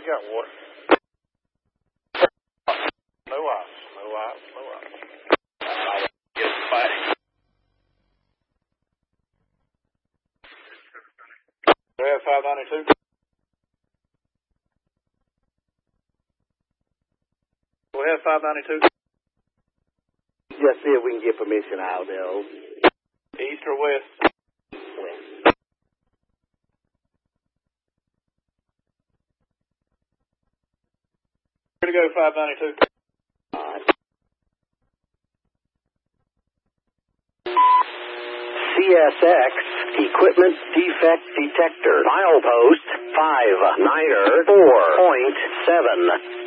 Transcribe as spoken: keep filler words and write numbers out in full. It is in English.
You got water. No ice. No ice. No ice. I'll get it fighting. Go ahead, five ninety-two. Go ahead, five ninety-two. Just see if we can get permission out there. East or west? West. Here to go, five ninety-two. All right. C S X Equipment Defect Detector. Milepost five niner four point seven.